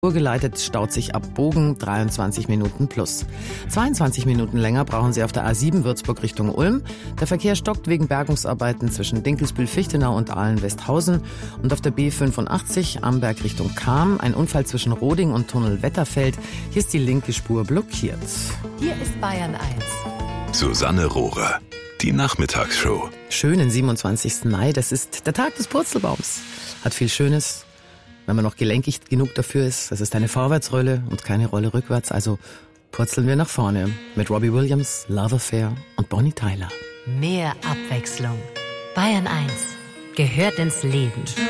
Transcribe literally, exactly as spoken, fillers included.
Geleitet staut sich ab Bogen dreiundzwanzig Minuten plus. zweiundzwanzig Minuten länger brauchen Sie auf der A sieben Würzburg Richtung Ulm. Der Verkehr stockt wegen Bergungsarbeiten zwischen Dinkelsbühl-Fichtenau und Ahlen-Westhausen. Und auf der B fünfundachtzig Amberg Richtung Cham ein Unfall zwischen Roding und Tunnel Wetterfeld. Hier ist die linke Spur blockiert. Hier ist Bayern eins. Susanne Rohrer, die Nachmittagsshow. Schönen siebenundzwanzigsten Mai, das ist der Tag des Purzelbaums. Hat viel Schönes, wenn man noch gelenkig genug dafür ist. Es ist eine Vorwärtsrolle und keine Rolle rückwärts, also purzeln wir nach vorne mit Robbie Williams, Love Affair und Bonnie Tyler. Mehr Abwechslung. Bayern eins gehört ins Leben.